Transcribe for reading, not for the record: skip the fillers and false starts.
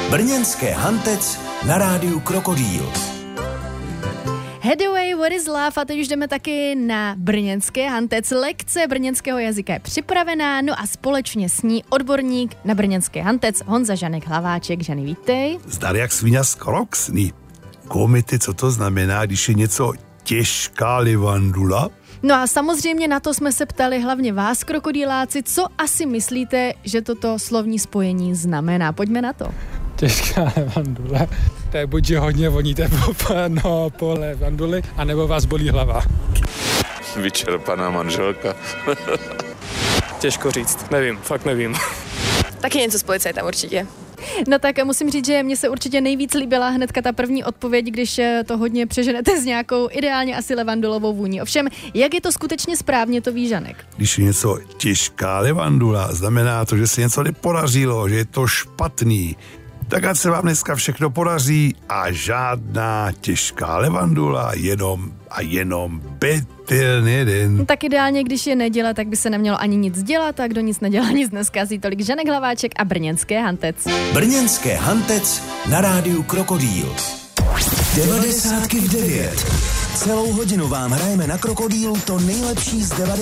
Brněnské Hantec na rádiu Krokodýl. Headway, what is love? A teď už jdeme taky na brněnské Hantec. Lekce brněnského jazyka je připravená, no a společně s ní odborník na brněnské Hantec Honza Žanek Hlaváček. Žany, vítej. Zdar jak sviňa z kroksny. Komity, co to znamená, když je něco těžká livandula? No a samozřejmě na to jsme se ptali hlavně vás, krokodýláci, co asi myslíte, že toto slovní spojení znamená. Pojďme na to. Těžká levandule. To je buď, že hodně voníte po levanduli, anebo vás bolí hlava. Vyčerpaná manželka. Těžko říct, nevím, fakt nevím. Taky něco s policajtem určitě. No tak musím říct, že mně se určitě nejvíc líbila hnedka ta první odpověď, když to hodně přeženete s nějakou ideálně asi levandulovou vůní. Ovšem, jak je to skutečně správně, to ví Žanek. Když je něco těžká levandula, znamená to, že se něco nepodařilo, že je to špatný. Tak ať se vám dneska všechno podaří a žádná těžká levandula, jenom betilný jeden. Tak ideálně, když je neděle, tak by se nemělo ani nic dělat a kdo nic nedělá, nic neskazí. Tolik Žanek Hlaváček a brněnské Hantec. Brněnské Hantec na rádiu Krokodýl. 90 v 9. Celou hodinu vám hrajeme na Krokodýlu to nejlepší z 90.